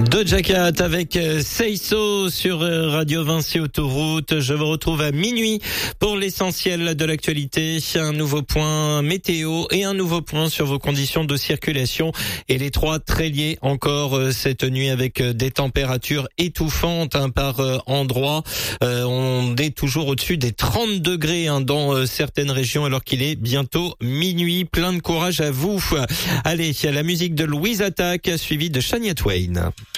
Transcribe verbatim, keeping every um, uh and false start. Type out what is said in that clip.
Doja Cat avec Say So sur Radio Vinci Autoroute. Je vous retrouve à minuit pour l'essentiel de l'actualité. Un nouveau point météo et un nouveau point sur vos conditions de circulation. Et les trois très liés encore cette nuit avec des températures étouffantes hein, par endroits. Euh, on est toujours au-dessus des trente degrés hein, dans certaines régions alors qu'il est bientôt minuit. Plein de courage à vous. Allez, il y a la musique de Louise Attaque suivie de Shania Twain.